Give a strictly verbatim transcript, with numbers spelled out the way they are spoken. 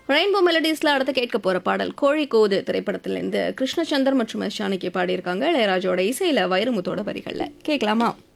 Rainbow மெலடிஸ்ல அடுத்து கேட்க போற பாடல் கோழிக்கோது திரைப்படத்திலிருந்து கிருஷ்ணச்சந்தர் மற்றும் எஸ் ஜானகி பாடியிருக்காங்க. இளையராஜோட இசையில வைரமுத்தோட வரிகள்ல கேட்கலாமா?